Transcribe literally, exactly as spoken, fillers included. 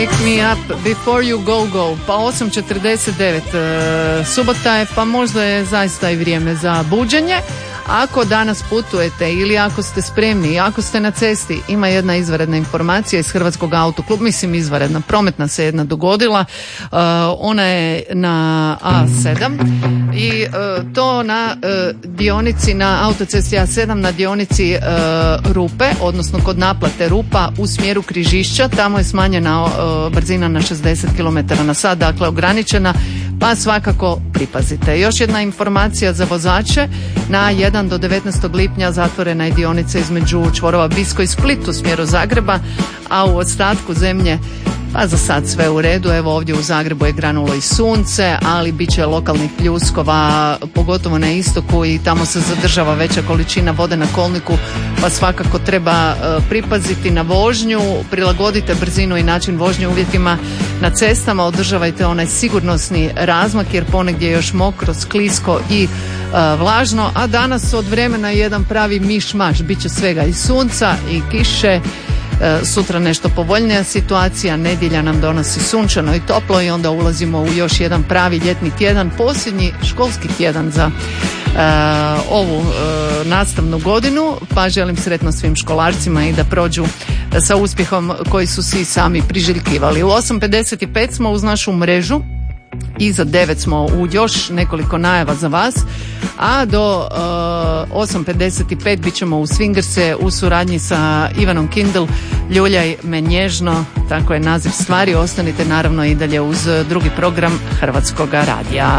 Wake me up before you go go. Pa osam četrdeset devet e, subota je, pa možda je zaista i vrijeme za buđenje. Ako danas putujete ili ako ste spremni, ako ste na cesti, ima jedna izvanredna informacija iz Hrvatskog autokluba, mislim izvanredna, prometna se jedna dogodila, uh, ona je na A sedam i uh, to na uh, dionici, na autocesti A sedam na dionici uh, Rupe, odnosno kod naplate Rupa u smjeru Križišća, tamo je smanjena uh, brzina na šezdeset kilometara na sat, dakle ograničena, pa svakako pripazite. Još jedna informacija za vozače, na jedan do devetnaestog lipnja zatvorena je dionica između čvorova Bisko i Split u smjeru Zagreba, a u ostatku zemlje pa za sad sve u redu. Evo ovdje u Zagrebu je granulo i sunce, ali bit će lokalnih pljuskova, pogotovo na istoku, i tamo se zadržava veća količina vode na kolniku, pa svakako treba uh, pripaziti na vožnju, prilagodite brzinu i način vožnje uvjetima na cestama, održavajte onaj sigurnosni razmak jer ponegdje je još mokro, sklisko i uh, vlažno, a danas od vremena jedan pravi miš-maš, bit će svega i sunca i kiše. Sutra nešto povoljnija situacija, nedjelja nam donosi sunčano i toplo i onda ulazimo u još jedan pravi ljetni tjedan, posljednji školski tjedan za uh, ovu uh, nastavnu godinu, pa želim sretno svim školarcima i da prođu sa uspjehom koji su si sami priželjkivali. U osam pedeset pet smo uz našu mrežu, iza devet smo u još nekoliko najava za vas, a do uh, osam pedeset pet bit ćemo u Swingerse u suradnji sa Ivanom Kindle, Ljuljaj me nježno, tako je naziv stvari. Ostanite naravno i dalje uz drugi program Hrvatskoga radija.